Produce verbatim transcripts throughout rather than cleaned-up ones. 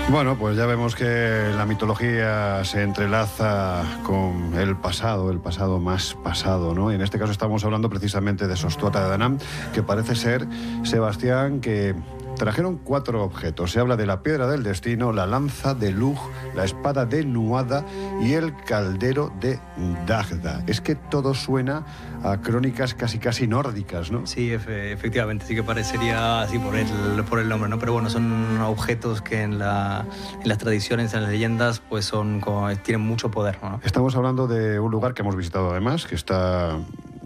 Bueno, pues ya vemos que la mitología se entrelaza con el pasado, el pasado más pasado, ¿no? Y en este caso estamos hablando precisamente de esos Tuatha de Danann, que parece ser, Sebastián, que trajeron cuatro objetos. Se habla de la piedra del destino, la lanza de Lugh, la espada de Nuada y el caldero de Dagda. Es que todo suena a crónicas casi casi nórdicas, ¿no? Sí, efe, efectivamente, sí que parecería así por el, por el nombre, ¿no? Pero bueno, son objetos que en, la, en las tradiciones, en las leyendas, pues son como, tienen mucho poder, ¿no? Estamos hablando de un lugar que hemos visitado además, que está a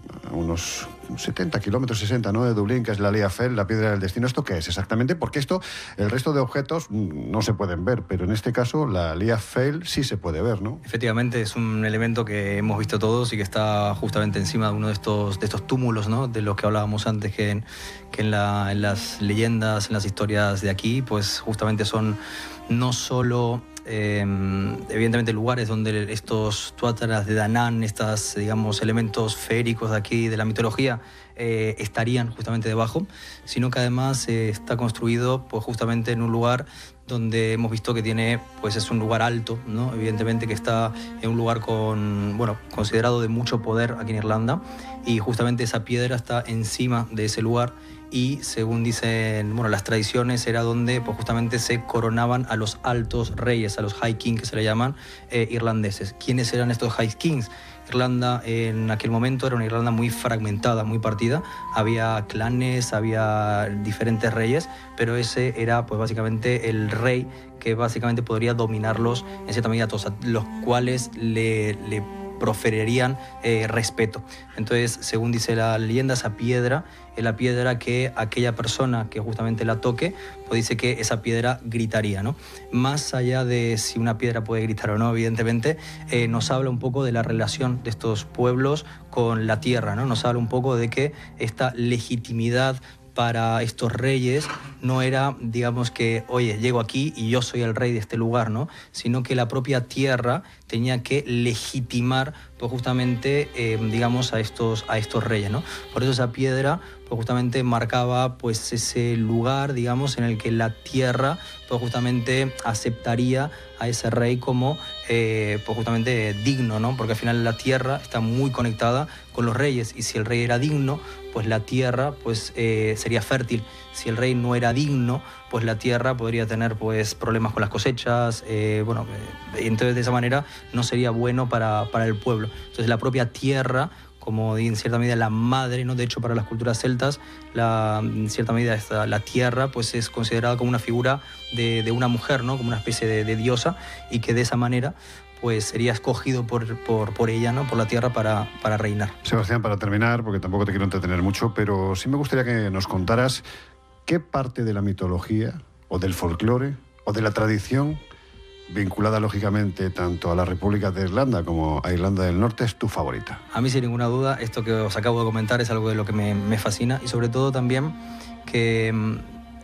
unos setenta kilómetros, sesenta, ¿no?, de Dublín, que es la Lia Fell, la piedra del destino. ¿Esto qué es exactamente? Porque esto, el resto de objetos no se pueden ver, pero en este caso la Lia Fell sí se puede ver, ¿no? Efectivamente, es un elemento que hemos visto todos y que está justamente encima de uno de estos, de estos túmulos, ¿no?, de los que hablábamos antes, que en, que en, la, en las leyendas, en las historias de aquí, pues justamente son no solo... Eh, evidentemente lugares donde estos Tuatha de Danann, estos, digamos, elementos feéricos de aquí, de la mitología, eh, estarían justamente debajo, sino que además eh, está construido pues justamente en un lugar donde hemos visto que tiene, pues es un lugar alto, ¿no? Evidentemente que está en un lugar con, bueno, considerado de mucho poder aquí en Irlanda, y justamente esa piedra está encima de ese lugar. Y según dicen, bueno, las tradiciones, era donde pues justamente se coronaban a los altos reyes, a los High Kings, que se le llaman, eh, irlandeses. ¿Quiénes eran estos High Kings? Irlanda en aquel momento era una Irlanda muy fragmentada, muy partida. Había clanes, había diferentes reyes, pero ese era pues básicamente el rey que básicamente podría dominarlos en cierta medida todos, los cuales le... le proferirían eh, respeto. Entonces, según dice la leyenda, esa piedra es la piedra que aquella persona que justamente la toque, pues dice que esa piedra gritaría, ¿no? Más allá de si una piedra puede gritar o no, evidentemente, eh, nos habla un poco de la relación de estos pueblos con la tierra, ¿no? Nos habla un poco de que esta legitimidad para estos reyes no era, digamos que, oye, llego aquí y yo soy el rey de este lugar, ¿no? Sino que la propia tierra tenía que legitimar, pues justamente, eh, digamos, a estos, a estos reyes, ¿no? Por eso esa piedra, pues justamente marcaba, pues ese lugar, digamos, en el que la tierra, pues justamente aceptaría a ese rey como, eh, pues justamente digno, ¿no? Porque al final la tierra está muy conectada con los reyes, y si el rey era digno, pues la tierra, pues eh, sería fértil. Si el rey no era digno, pues la tierra podría tener pues problemas con las cosechas, eh, bueno, eh, entonces de esa manera no sería bueno para, para el pueblo. Entonces la propia tierra, como en cierta medida la madre, ¿no? De hecho, para las culturas celtas, la, en cierta medida esta, la tierra pues es considerada como una figura de, de una mujer, ¿no? Como una especie de, de diosa, y que de esa manera pues sería escogido por, por, por ella, ¿no? Por la tierra para, para reinar. Sebastián, para terminar, porque tampoco te quiero entretener mucho, pero sí me gustaría que nos contaras qué parte de la mitología, o del folclore, o de la tradición, vinculada lógicamente tanto a la República de Irlanda como a Irlanda del Norte, es tu favorita. A mí sin ninguna duda, esto que os acabo de comentar es algo de lo que me, me fascina, y sobre todo también que um,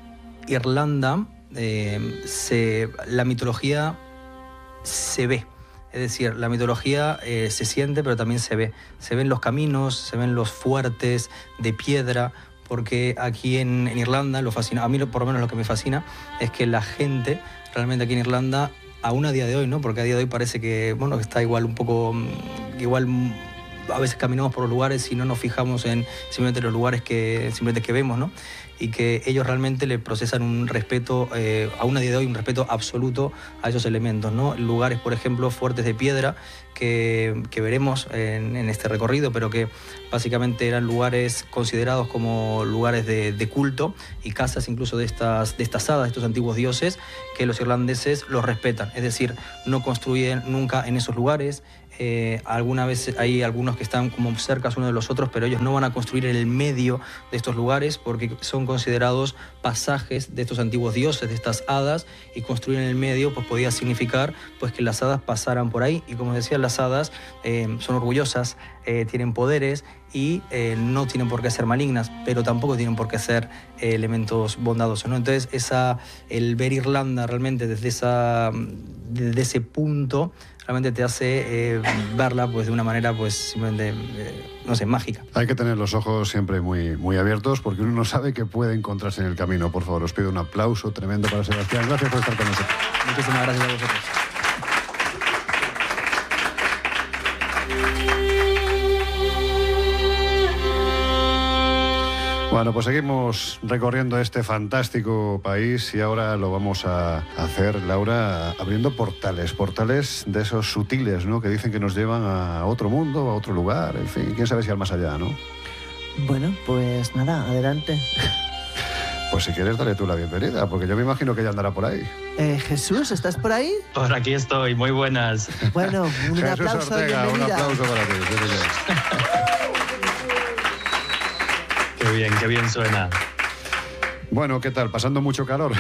Irlanda, eh, se, la mitología se ve. Es decir, la mitología eh, se siente, pero también se ve. Se ven los caminos, se ven los fuertes de piedra, porque aquí en, en Irlanda, lo fascina, a mí por lo menos lo que me fascina es que la gente realmente aquí en Irlanda, aún a día de hoy, ¿no? Porque a día de hoy parece que, bueno, que está igual un poco, igual a veces caminamos por los lugares y no nos fijamos en simplemente los lugares que simplemente que vemos, ¿no? Y que ellos realmente le procesan un respeto, eh, aún a día de hoy, un respeto absoluto a esos elementos, ¿no? Lugares, por ejemplo, fuertes de piedra que, que veremos en, en este recorrido, pero que básicamente eran lugares considerados como lugares de, de culto, y casas incluso de estas, de estas hadas, de estos antiguos dioses, que los irlandeses los respetan. Es decir, no construyen nunca en esos lugares. Eh, alguna vez hay algunos que están como cerca unos de los otros, pero ellos no van a construir en el medio de estos lugares porque son considerados pasajes de estos antiguos dioses, de estas hadas, y construir en el medio pues podía significar pues que las hadas pasaran por ahí, y como decía, las hadas eh, son orgullosas, eh, tienen poderes y eh, no tienen por qué ser malignas, pero tampoco tienen por qué ser eh, elementos bondadosos, ¿no? Entonces esa, el ver Irlanda realmente desde esa desde ese punto realmente te hace eh, verla pues de una manera pues simplemente, eh, no sé, mágica. Hay que tener los ojos siempre muy, muy abiertos porque uno no sabe qué puede encontrarse en el camino. Por favor, os pido un aplauso tremendo para Sebastián. Gracias por estar con nosotros. Muchísimas gracias a vosotros. Bueno, pues seguimos recorriendo este fantástico país y ahora lo vamos a hacer, Laura, abriendo portales, portales de esos sutiles, ¿no? Que dicen que nos llevan a otro mundo, a otro lugar, en fin, quién sabe si al más allá, ¿no? Bueno, pues nada, adelante. Pues si quieres, dale tú la bienvenida, porque yo me imagino que ella andará por ahí. Eh, Jesús, ¿estás por ahí? Por aquí estoy, muy buenas. Bueno, un Jesús aplauso de Ortega, bienvenida. un aplauso para ti. Sí, sí. Qué bien, qué bien suena. Bueno, ¿qué tal? ¿Pasando mucho calor?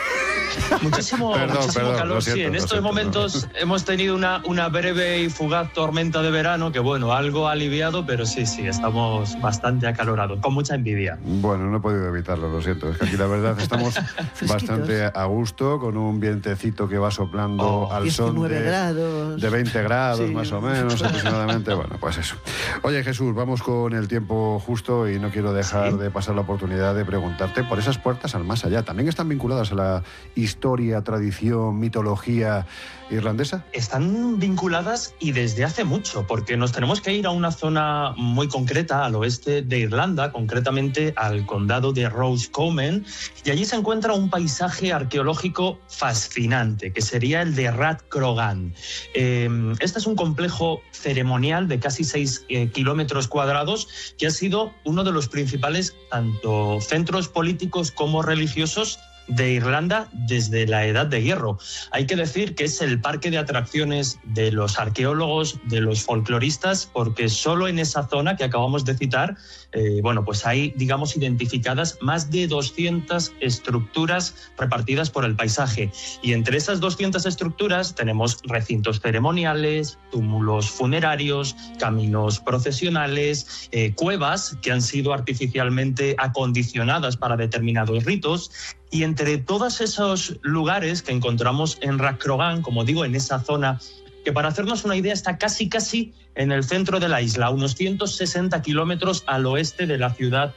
Muchísimo, Perdón, muchísimo perdón, calor, lo siento, sí. En lo estos siento, momentos no. hemos tenido una, una breve y fugaz tormenta de verano que, bueno, algo ha aliviado, pero sí, sí, estamos bastante acalorados, con mucha envidia. Bueno, no he podido evitarlo, lo siento. Es que aquí la verdad estamos bastante a gusto, con un vientecito que va soplando Oh, al son diecinueve de, grados. de veinte grados Sí. más o menos aproximadamente. Bueno, pues eso. Oye, Jesús, vamos con el tiempo justo y no quiero dejar ¿Sí? de pasar la oportunidad de preguntarte por esas puertas al más allá. ¿También están vinculadas a la historia, tradición, mitología irlandesa? Están vinculadas y desde hace mucho, porque nos tenemos que ir a una zona muy concreta al oeste de Irlanda, concretamente al condado de Roscommon, y allí se encuentra un paisaje arqueológico fascinante, que sería el de Rathcrogan. Eh, este es un complejo ceremonial de casi seis eh, kilómetros cuadrados, que ha sido uno de los principales tanto centros políticos como religiosos de Irlanda desde la Edad de Hierro. Hay que decir que es el parque de atracciones de los arqueólogos, de los folcloristas, porque solo en esa zona que acabamos de citar, eh, bueno, pues hay, digamos, identificadas más de doscientas estructuras repartidas por el paisaje. Y entre esas doscientas estructuras tenemos recintos ceremoniales, túmulos funerarios, caminos procesionales, eh, cuevas que han sido artificialmente acondicionadas para determinados ritos. Y entre todos esos lugares que encontramos en Rathcrogan, como digo, en esa zona, que para hacernos una idea está casi casi en el centro de la isla, a unos ciento sesenta kilómetros al oeste de la ciudad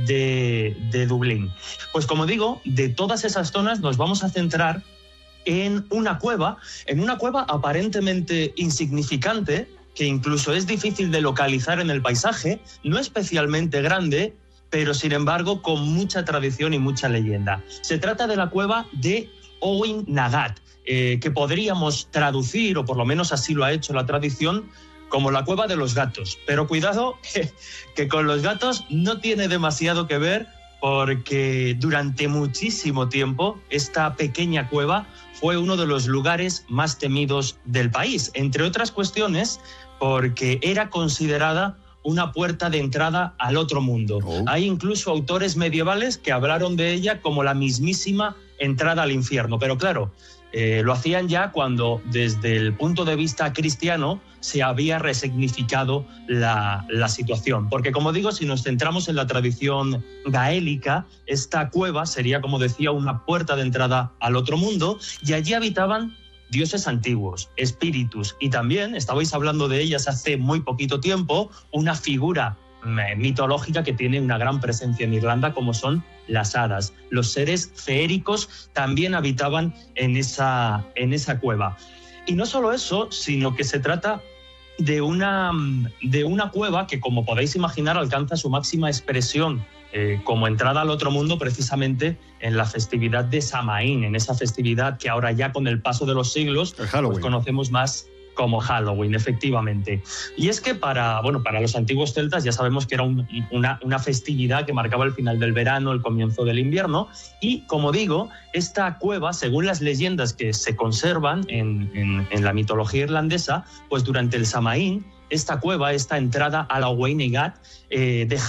de, de Dublín. Pues como digo, de todas esas zonas nos vamos a centrar en una cueva, en una cueva aparentemente insignificante, que incluso es difícil de localizar en el paisaje, no especialmente grande, pero sin embargo con mucha tradición y mucha leyenda. Se trata de la cueva de Owen Nagat, eh, que podríamos traducir, o por lo menos así lo ha hecho la tradición, como la cueva de los gatos. Pero cuidado, que, que con los gatos no tiene demasiado que ver, porque durante muchísimo tiempo esta pequeña cueva fue uno de los lugares más temidos del país, entre otras cuestiones porque era considerada una puerta de entrada al otro mundo. Oh. Hay incluso autores medievales que hablaron de ella como la mismísima entrada al infierno. Pero claro, eh, lo hacían ya cuando desde el punto de vista cristiano se había resignificado la, la situación. Porque como digo, si nos centramos en la tradición gaélica, esta cueva sería, como decía, una puerta de entrada al otro mundo, y allí habitaban dioses antiguos, espíritus, y también, estabais hablando de ellas hace muy poquito tiempo, una figura mitológica que tiene una gran presencia en Irlanda, como son las hadas. Los seres feéricos también habitaban en esa, en esa cueva. Y no solo eso, sino que se trata de una, de una cueva que, como podéis imaginar, alcanza su máxima expresión Eh, como entrada al otro mundo precisamente en la festividad de Samaín, en esa festividad que ahora ya con el paso de los siglos pues conocemos más como Halloween, efectivamente. Y es que para, bueno, para los antiguos celtas ya sabemos que era un, una, una festividad que marcaba el final del verano, el comienzo del invierno, y como digo, esta cueva, según las leyendas que se conservan en, en, en la mitología irlandesa, pues durante el Samaín, esta cueva, esta entrada a la Owen Nagat, eh,